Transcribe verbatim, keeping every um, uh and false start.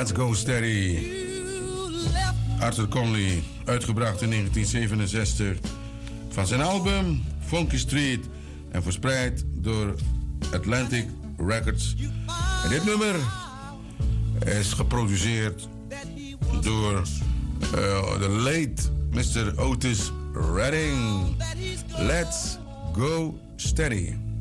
Let's Go Steady. Arthur Conley, uitgebracht in negentien zevenenzestig van zijn album Funky Street en verspreid door Atlantic Records. En dit nummer is geproduceerd door uh, de late mister Otis Redding. Let's Go Steady.